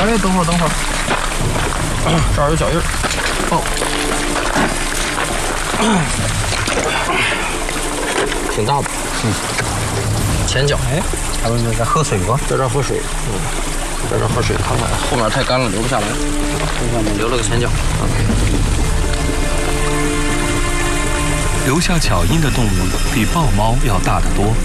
哎，等会儿，这儿有脚印儿。哦，挺大的。前脚。哎， 他们在喝水吗？ 在这儿喝水。在这儿喝水，看看后面太干了，留不下来。留了个前脚。 留下脚印的动物比豹猫要大得多。